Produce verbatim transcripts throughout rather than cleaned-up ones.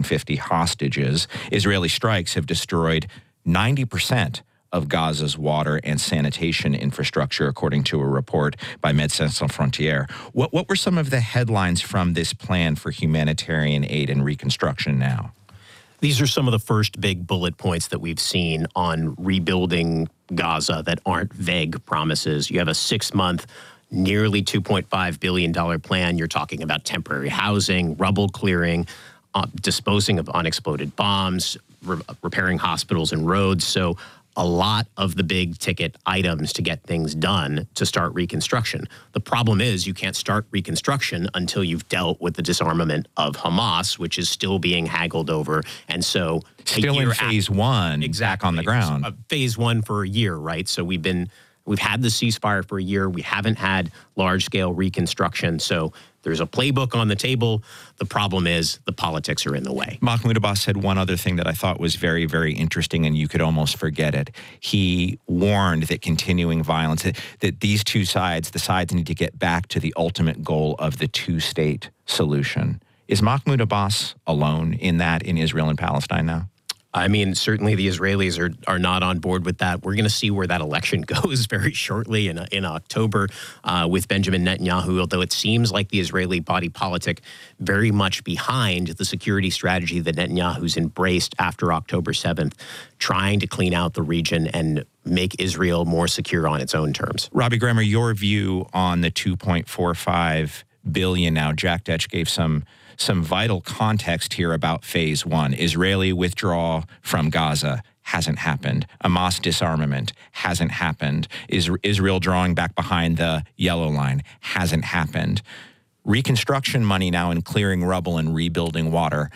fifty hostages. Israeli strikes have destroyed ninety percent of Gaza's water and sanitation infrastructure, according to a report by Médecins Sans Frontières. What, what were some of the headlines from this plan for humanitarian aid and reconstruction now? These are some of the first big bullet points that we've seen on rebuilding Gaza that aren't vague promises. You have a six-month, nearly two point five billion dollars plan. You're talking about temporary housing, rubble clearing, uh, disposing of unexploded bombs, re- repairing hospitals and roads. So a lot of the big ticket items to get things done to start reconstruction. The problem is you can't start reconstruction until you've dealt with the disarmament of Hamas, which is still being haggled over. And so still in phase one, exactly, back on the ground. Uh, phase one for a year, right? So we've been we've had the ceasefire for a year. We haven't had large scale reconstruction. So there's a playbook on the table. The problem is the politics are in the way. Mahmoud Abbas said one other thing that I thought was very, very interesting, and you could almost forget it. He warned that continuing violence, that, that these two sides, the sides need to get back to the ultimate goal of the two-state solution. Is Mahmoud Abbas alone in that in Israel and Palestine now? I mean, certainly the Israelis are are not on board with that. We're going to see where that election goes very shortly in in October uh, with Benjamin Netanyahu, although it seems like the Israeli body politic very much behind the security strategy that Netanyahu's embraced after October seventh, trying to clean out the region and make Israel more secure on its own terms. Robbie Grammer, your view on the two point four five billion dollars now. Jack Detch gave some some vital context here about phase one. Israeli withdrawal from Gaza hasn't happened. Hamas disarmament hasn't happened. Is Israel drawing back behind the yellow line hasn't happened. Reconstruction money now in clearing rubble and rebuilding water.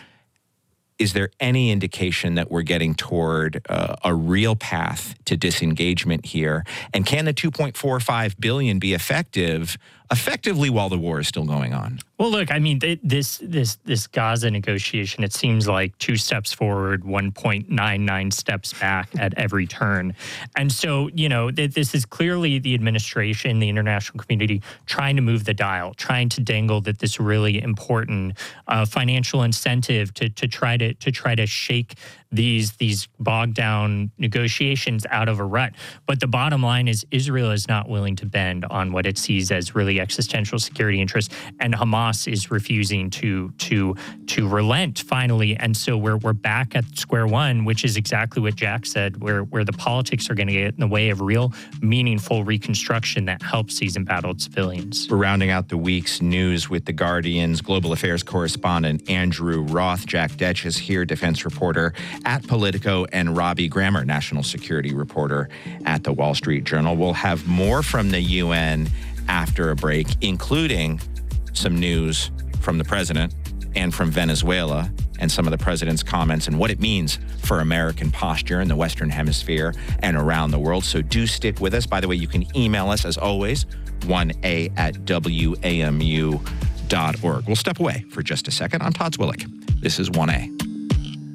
Is there any indication that we're getting toward uh, a real path to disengagement here? And can the two point four five billion dollars be effective, effectively while the war is still going on? Well, look, I mean, th- this this this Gaza negotiation, it seems like two steps forward, one point nine nine steps back at every turn. And so, you know, th- this is clearly the administration, the international community, trying to move the dial, trying to dangle that this really important uh, financial incentive to to try to to try to shake these these bogged down negotiations out of a rut. But the bottom line is Israel is not willing to bend on what it sees as really existential security interests, and Hamas is refusing to to to relent finally. And so we're we're back at square one, which is exactly what Jack said, where where the politics are going to get in the way of real meaningful reconstruction that helps these embattled civilians. We're rounding out the week's news with The Guardian's global affairs correspondent Andrew Roth. Jack Detch is here, defense reporter at Politico, and Robbie Grammer, national security reporter at The Wall Street Journal. We'll have more from the U N after a break, including some news from the president and from Venezuela and some of the president's comments and what it means for American posture in the Western Hemisphere and around the world. So do stick with us. By the way, you can email us, as always, one a at w a m u dot org. We'll step away for just a second. I'm Todd Zwillich. This is one A.